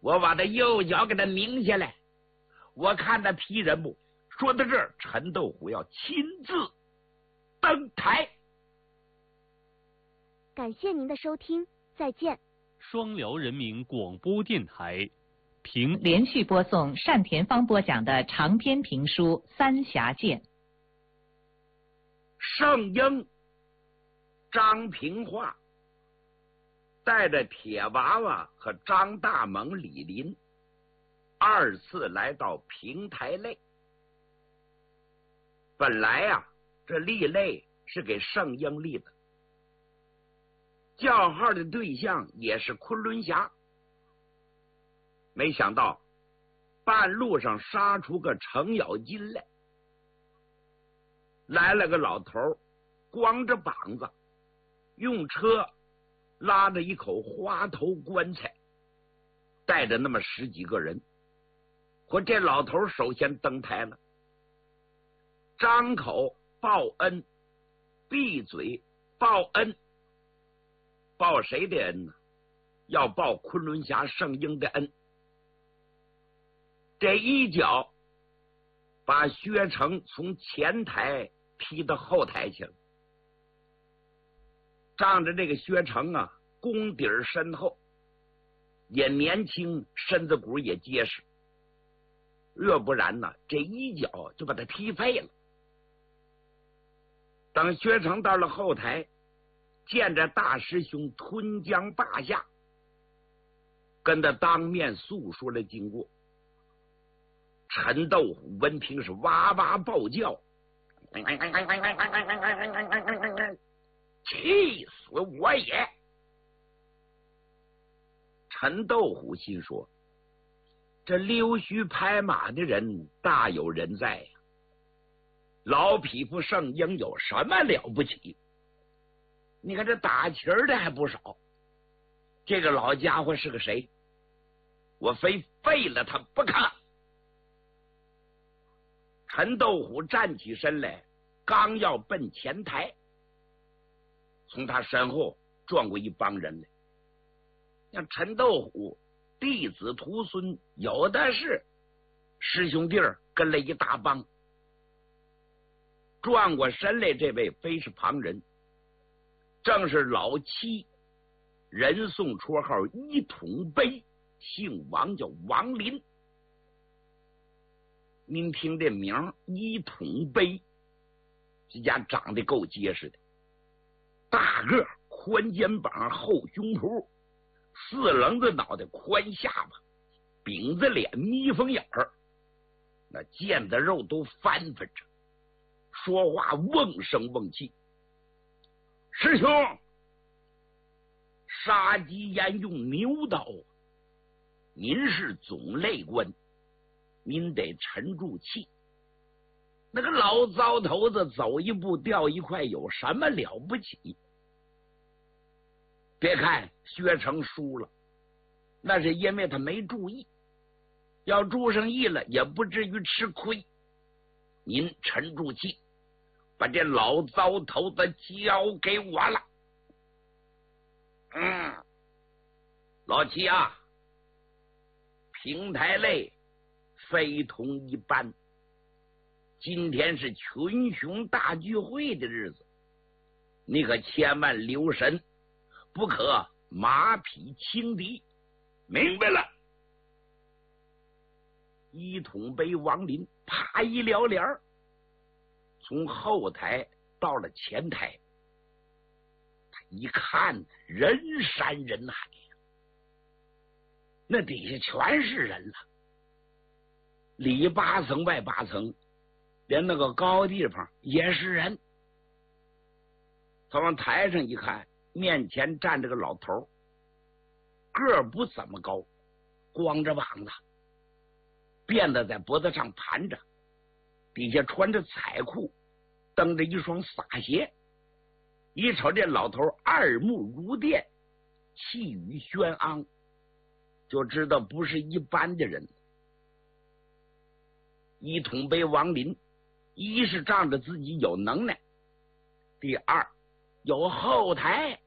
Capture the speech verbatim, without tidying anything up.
我把他右脚给他拧下来。我看那批人不说到这儿，陈斗虎要亲自登台。 感谢您的收听，再见。 双辽人民广播电台评连续播送单田芳播讲的长篇评书《三峡剑》。 盛英、张平化带着铁娃娃和张大猛、李林二次来到平台内。本来啊，这立擂是给盛英立的，叫号的对象也是昆仑峡。没想到半路上杀出个程咬金来，来了个老头，光着膀子，用车拉着一口花头棺材，带着那么十几个人。我这老头首先登台了，张口报恩，闭嘴报恩。报谁的恩呢？要报昆仑峡盛英的恩。这一脚把薛成从前台踢到后台去了。仗着这个薛成啊，功底儿深厚，也年轻，身子骨也结实，若不然呢，这一脚就把他踢废了。等薛成到了后台，见着大师兄吞江霸下，跟他当面诉说了经过。陈斗虎闻听是哇哇暴叫，气死我也！陈斗虎心说，这溜须拍马的人大有人在呀、啊，老匹夫盛英有什么了不起？你看这打旗儿的还不少，这个老家伙是个谁？我非废了他不可！陈斗虎站起身来，刚要奔前台，从他身后转过一帮人来。像陈斗虎弟子徒孙有的是，师兄弟儿跟了一大帮。转过身来，这位非是旁人，正是老七，人送绰号一统杯，姓王，叫王林。您听这名一统杯，这家长得够结实的，大个，宽肩膀，厚胸脯，四棱子脑袋，宽下巴，饼子脸，眯缝眼儿，那腱子肉都翻翻着，说话瓮声瓮气。师兄，杀鸡焉用牛刀，您是总擂官，您得沉住气。那个老糟头子走一步掉一块，有什么了不起？别看薛成输了，那是因为他没注意，要注上意了也不至于吃亏。您沉住气，把这老糟头子交给我了。嗯，老七啊，平台内非同一般，今天是群雄大聚会的日子，你可千万留神，不可马匹轻敌，明白了？一统杯王林啪一撩帘，从后台到了前台，他一看人山人海呀，那底下全是人了，里八层外八层，连那个高地方也是人。他往台上一看，面前站着个老头，个儿不怎么高，光着膀子，辫子在脖子上盘着，底下穿着彩裤，蹬着一双洒鞋。一瞅这老头二目如电，气宇轩昂，就知道不是一般的人。一统杯王林，一是仗着自己有能耐，第二有后台，